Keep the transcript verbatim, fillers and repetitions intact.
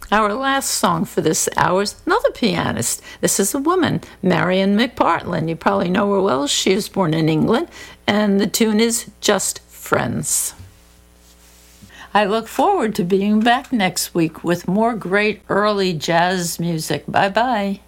Our last song for this hour is another pianist. This is a woman, Marion McPartlin. You probably know her well. She was born in England, and the tune is Just Friends. I look forward to being back next week with more great early jazz music. Bye-bye.